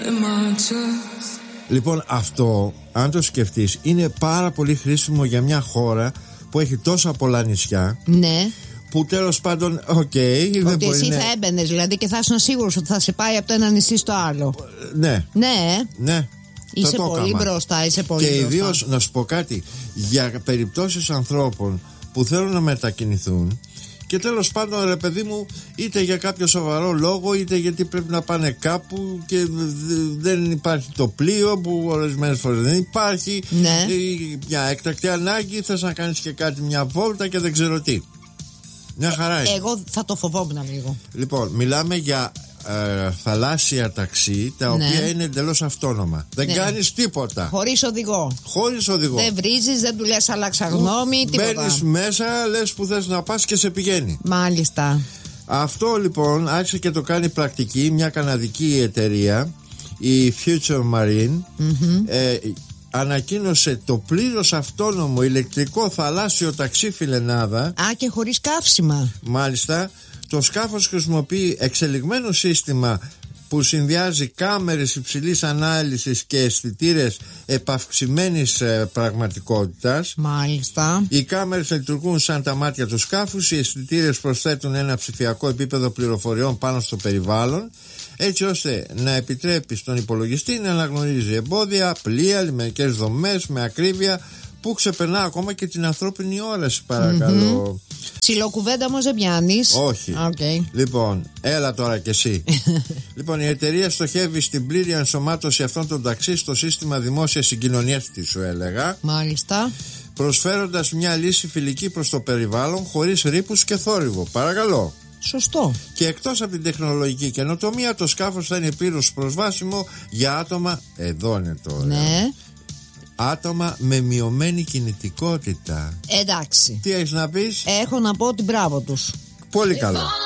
Λοιπόν, αυτό, αν το σκεφτείς, είναι πάρα πολύ χρήσιμο για μια χώρα που έχει τόσα πολλά νησιά. Ναι. Που τέλος πάντων, ότι εσύ θα έμπαινες δηλαδή και θα ήσουν σίγουρος ότι θα σε πάει από το ένα νησί στο άλλο. Ναι. Ναι. Είσαι πολύ μπροστά, είσαι πολύ και μπροστά. ιδίως να σου πω κάτι, για περιπτώσεις ανθρώπων που θέλουν να μετακινηθούν και τέλος πάντων, ρε παιδί μου, είτε για κάποιο σοβαρό λόγο, είτε γιατί πρέπει να πάνε κάπου και δεν υπάρχει το πλοίο, που ορισμένες φορές δεν υπάρχει, ναι. Μια έκτακτη ανάγκη, θες να κάνεις και κάτι, μια βόλτα και δεν ξέρω τι. Μια χαρά είναι. Εγώ θα το φοβόμουν λίγο. Λοιπόν, μιλάμε για θαλάσσια ταξί, τα οποία είναι εντελώς αυτόνομα. Δεν κάνεις τίποτα. Χωρίς οδηγό. Δεν βρίζεις, δεν του λες αλλάξα γνώμη, τίποτα. Μπαίνεις μέσα, λες που θες να πας και σε πηγαίνει. Μάλιστα. Αυτό λοιπόν άρχισε και το κάνει πρακτική μια καναδική εταιρεία, η Future Marine. Ανακοίνωσε το πλήρως αυτόνομο ηλεκτρικό θαλάσσιο ταξί, φιλενάδα. Α, και χωρίς καύσιμα. Μάλιστα. Το σκάφος χρησιμοποιεί εξελιγμένο σύστημα που συνδυάζει κάμερες υψηλής ανάλυσης και αισθητήρες επαυξημένης πραγματικότητας. Μάλιστα. Οι κάμερες λειτουργούν σαν τα μάτια του σκάφους. Οι αισθητήρες προσθέτουν ένα ψηφιακό επίπεδο πληροφοριών πάνω στο περιβάλλον, έτσι ώστε να επιτρέπει στον υπολογιστή να αναγνωρίζει εμπόδια, πλοία, λιμενικές δομές με ακρίβεια που ξεπερνά ακόμα και την ανθρώπινη όραση, παρακαλώ. Ψιλοκουβέντα όμως δεν πιάνεις. Όχι. Λοιπόν, έλα τώρα κι εσύ. Λοιπόν, η εταιρεία στοχεύει στην πλήρη ενσωμάτωση αυτών των ταξί στο σύστημα δημόσιας συγκοινωνίας, τι σου έλεγα. Μάλιστα. Προσφέροντας μια λύση φιλική προς το περιβάλλον, χωρίς ρήπους και θόρυβο. Παρακαλώ. Σωστό. Και εκτός από την τεχνολογική καινοτομία, το σκάφος θα είναι πλήρως προσβάσιμο για άτομα. Εδώ είναι τώρα. Ναι. Άτομα με μειωμένη κινητικότητα. Εντάξει. Τι έχεις να πεις? Έχω να πω ότι μπράβο τους. Πολύ καλό.